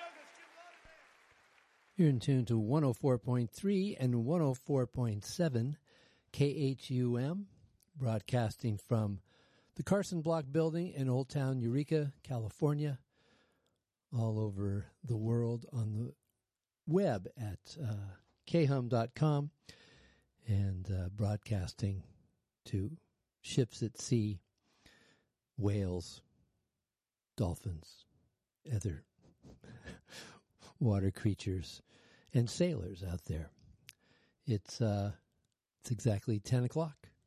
You're in tune to 104.3 and 104.7 KHUM, broadcasting from the Carson Block Building in Old Town Eureka, California, all over the world on the web at khum.com, and broadcasting to ships at sea, whales, dolphins, other water creatures, and sailors out there. It's exactly 10 o'clock.